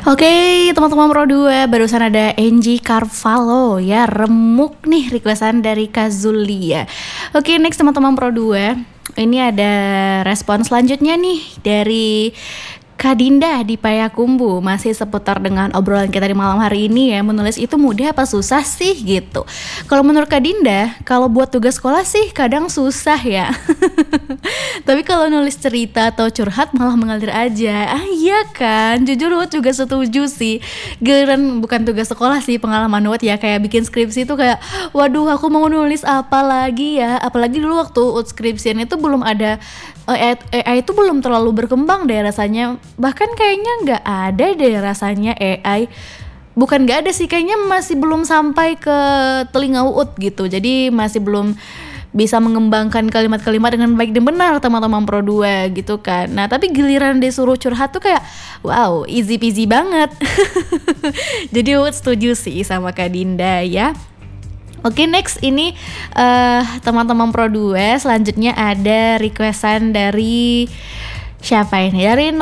Oke, teman-teman Pro 2, barusan ada Angie Carvalho ya, remuk nih requestan dari Kazulia. Oke, next teman-teman Pro 2, ini ada respon selanjutnya nih dari Kak Dinda di Payakumbu, masih seputar dengan obrolan kita di malam hari ini ya. Menulis itu mudah apa susah sih gitu. Kalau menurut Kak Dinda, kalau buat tugas sekolah sih kadang susah ya. Tapi kalau nulis cerita atau curhat malah mengalir aja. Ah iya kan, jujur Wut juga setuju sih. Giliran bukan tugas sekolah sih, pengalaman Wut ya, kayak bikin skripsi tuh kayak waduh aku mau nulis apa lagi ya. Apalagi dulu waktu Wut skripsian itu belum ada AI itu belum terlalu berkembang deh rasanya. Bahkan kayaknya nggak ada deh rasanya AI. Bukan nggak ada sih, kayaknya masih belum sampai ke telinga Uut gitu. Jadi masih belum bisa mengembangkan kalimat-kalimat dengan baik dan benar teman-teman Pro 2 gitu kan. Nah tapi giliran disuruh curhat tuh kayak wow easy peasy banget. Jadi Uut setuju sih sama Kak Dinda ya. Oke, next ini teman-teman Pro 2, selanjutnya ada requestan dari siapa ini? Dari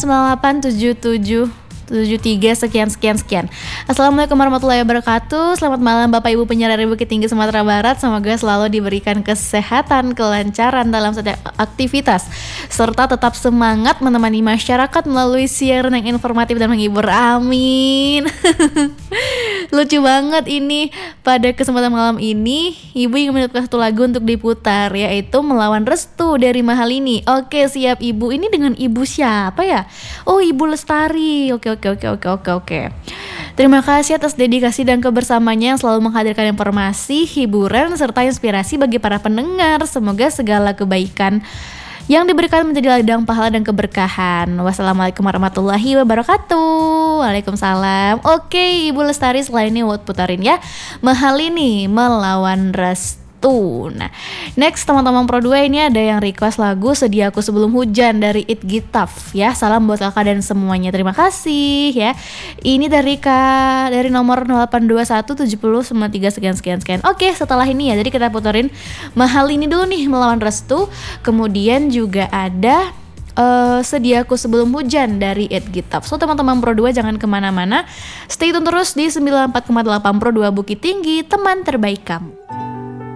08987773 sekian. Assalamualaikum warahmatullahi wabarakatuh. Selamat malam Bapak Ibu penyiar dari Bukit Tinggi Sumatera Barat. Semoga selalu diberikan kesehatan, kelancaran dalam setiap aktivitas, serta tetap semangat menemani masyarakat melalui siaran yang informatif dan menghibur. Amin. Lucu banget ini. Pada kesempatan malam ini Ibu ingin menyiapkan satu lagu untuk diputar, yaitu Melawan Restu dari Mahalini. Oke siap Ibu. Ini dengan Ibu siapa ya? Oh Ibu Lestari. Oke. Terima kasih atas dedikasi dan kebersamaannya yang selalu menghadirkan informasi, hiburan, serta inspirasi bagi para pendengar. Semoga segala kebaikan yang diberikan menjadi ladang pahala dan keberkahan. Wassalamualaikum warahmatullahi wabarakatuh. Waalaikumsalam. Oke Ibu Lestari, setelah ini Wot putarin ya Mahalini Melawan Restu. Nah next teman-teman Pro 2, ini ada yang request lagu Sediaku Sebelum Hujan dari It Gitaf ya. Salam buat kakak dan semuanya, terima kasih ya. Ini dari dari nomor 08217093 sekian. Oke, setelah ini ya, jadi kita puterin Mahalini dulu nih Melawan Restu. Kemudian juga ada Sediaku Sebelum Hujan dari It Gitaf. So teman-teman Pro 2 jangan kemana-mana, stay tune terus di 94,8 Pro 2 Bukit Tinggi, teman terbaik kamu.